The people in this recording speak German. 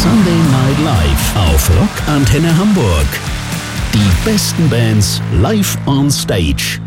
Sunday Night Live auf Rock Antenne Hamburg. Die besten Bands live on stage.